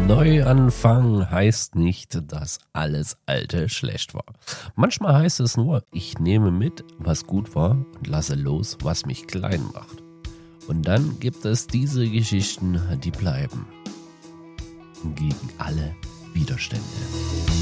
Neuanfang heißt nicht, dass alles Alte schlecht war. Manchmal heißt es nur, ich nehme mit, was gut war und lasse los, was mich klein macht. Und dann gibt es diese Geschichten, die bleiben. Gegen alle Widerstände.